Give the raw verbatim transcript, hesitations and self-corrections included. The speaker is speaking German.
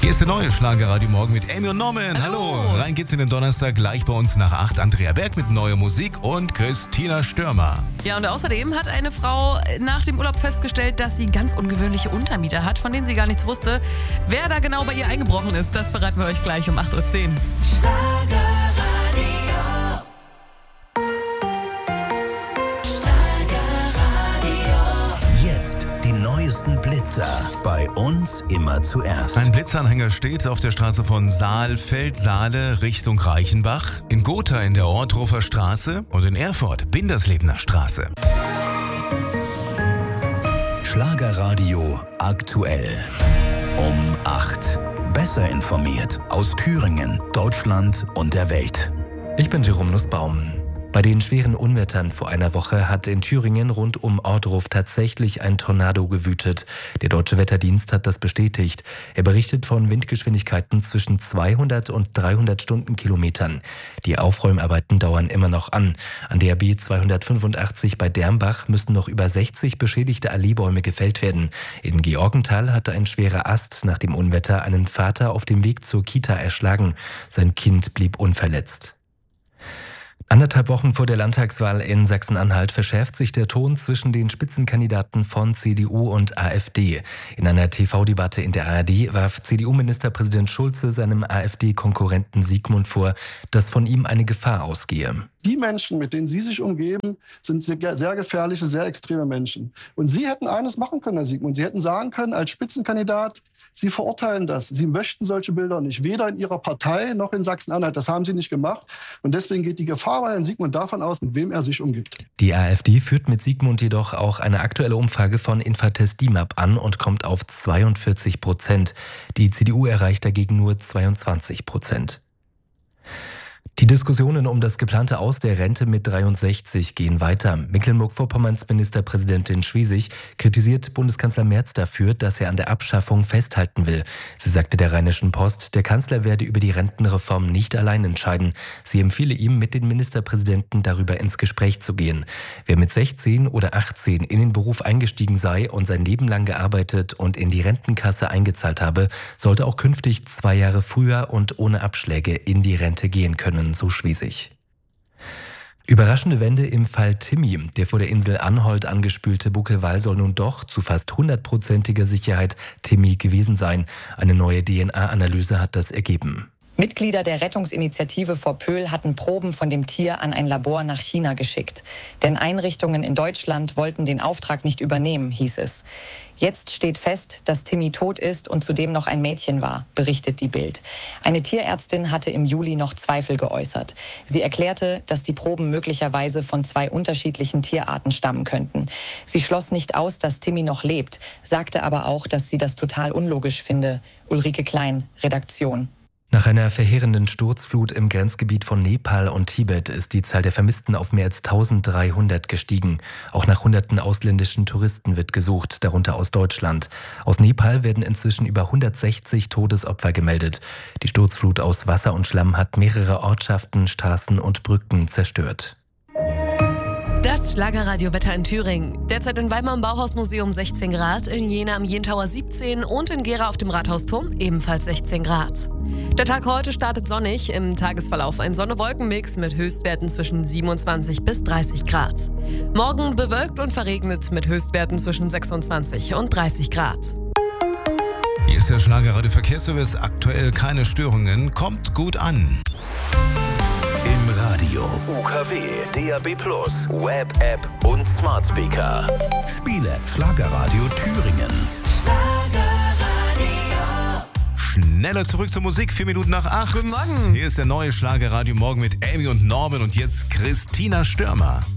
Hier ist der neue Schlagerradio Morgen mit Amy und Norman. Hallo. Hallo. Rein geht's in den Donnerstag, gleich bei uns nach acht. Andrea Berg mit neuer Musik und Christina Stürmer. Ja, und außerdem hat eine Frau nach dem Urlaub festgestellt, dass sie ganz ungewöhnliche Untermieter hat, von denen sie gar nichts wusste. Wer da genau bei ihr eingebrochen ist, das verraten wir euch gleich um acht Uhr zehn. Neuesten Blitzer. Bei uns immer zuerst. Ein Blitzanhänger steht auf der Straße von Saalfeld-Saale Richtung Reichenbach, in Gotha in der Orthofer Straße und in Erfurt Binderslebner Straße. Schlagerradio aktuell. Um acht. Besser informiert aus Thüringen, Deutschland und der Welt. Ich bin Jerome Nussbaum. Bei den schweren Unwettern vor einer Woche hat in Thüringen rund um Ohrdruf tatsächlich ein Tornado gewütet. Der Deutsche Wetterdienst hat das bestätigt. Er berichtet von Windgeschwindigkeiten zwischen zweihundert und dreihundert Stundenkilometern. Die Aufräumarbeiten dauern immer noch an. An der B zweihundertfünfundachtzig bei Dermbach müssen noch über sechzig beschädigte Allee-Bäume gefällt werden. In Georgenthal hatte ein schwerer Ast nach dem Unwetter einen Vater auf dem Weg zur Kita erschlagen. Sein Kind blieb unverletzt. Anderthalb Wochen vor der Landtagswahl in Sachsen-Anhalt verschärft sich der Ton zwischen den Spitzenkandidaten von C D U und AfD. In einer T V-Debatte in der A R D warf C D U-Ministerpräsident Schulze seinem AfD-Konkurrenten Sigmund vor, dass von ihm eine Gefahr ausgehe. Die Menschen, mit denen Sie sich umgeben, sind sehr, sehr gefährliche, sehr extreme Menschen. Und Sie hätten eines machen können, Herr Sigmund. Sie hätten sagen können, als Spitzenkandidat, Sie verurteilen das. Sie möchten solche Bilder nicht. Weder in Ihrer Partei noch in Sachsen-Anhalt. Das haben Sie nicht gemacht. Und deswegen geht die Gefahr bei Herrn Sigmund davon aus, mit wem er sich umgibt. Die AfD führt mit Sigmund jedoch auch eine aktuelle Umfrage von Infatest D I M A P an und kommt auf zweiundvierzig Prozent. Die C D U erreicht dagegen nur zweiundzwanzig Prozent. Die Diskussionen um das geplante Aus der Rente mit dreiundsechzig gehen weiter. Mecklenburg-Vorpommerns Ministerpräsidentin Schwesig kritisiert Bundeskanzler Merz dafür, dass er an der Abschaffung festhalten will. Sie sagte der Rheinischen Post, der Kanzler werde über die Rentenreform nicht allein entscheiden. Sie empfehle ihm, mit den Ministerpräsidenten darüber ins Gespräch zu gehen. Wer mit sechzehn oder achtzehn in den Beruf eingestiegen sei und sein Leben lang gearbeitet und in die Rentenkasse eingezahlt habe, sollte auch künftig zwei Jahre früher und ohne Abschläge in die Rente gehen können. So Schwesig. Überraschende Wende im Fall Timmy. Der vor der Insel Anholt angespülte Buckelwal soll nun doch zu fast hundertprozentiger Sicherheit Timmy gewesen sein. Eine neue D N A-Analyse hat das ergeben. Mitglieder der Rettungsinitiative vor Pöhl hatten Proben von dem Tier an ein Labor nach China geschickt. Denn Einrichtungen in Deutschland wollten den Auftrag nicht übernehmen, hieß es. Jetzt steht fest, dass Timmy tot ist und zudem noch ein Mädchen war, berichtet die Bild. Eine Tierärztin hatte im Juli noch Zweifel geäußert. Sie erklärte, dass die Proben möglicherweise von zwei unterschiedlichen Tierarten stammen könnten. Sie schloss nicht aus, dass Timmy noch lebt, sagte aber auch, dass sie das total unlogisch finde. Ulrike Klein, Redaktion. Nach einer verheerenden Sturzflut im Grenzgebiet von Nepal und Tibet ist die Zahl der Vermissten auf mehr als eintausenddreihundert gestiegen. Auch nach hunderten ausländischen Touristen wird gesucht, darunter aus Deutschland. Aus Nepal werden inzwischen über hundertsechzig Todesopfer gemeldet. Die Sturzflut aus Wasser und Schlamm hat mehrere Ortschaften, Straßen und Brücken zerstört. Das Schlagerradio-Wetter in Thüringen. Derzeit in Weimar im Bauhausmuseum sechzehn Grad, in Jena am Jentower siebzehn und in Gera auf dem Rathausturm ebenfalls sechzehn Grad. Der Tag heute startet sonnig, im Tagesverlauf ein Sonne-Wolken-Mix mit Höchstwerten zwischen siebenundzwanzig bis dreißig Grad. Morgen bewölkt und verregnet mit Höchstwerten zwischen sechsundzwanzig und dreißig Grad. Hier ist der Schlagerradio-Verkehrsservice. Aktuell keine Störungen. Kommt gut an. Im Radio, U K W, D A B plus, Web-App und Smart Speaker. Spiele Schlagerradio Thüringen. Schneller zurück zur Musik, vier Minuten nach acht. Guten Morgen. Hier ist der neue Schlagerradio Morgen mit Amy und Norman und jetzt Christina Stürmer.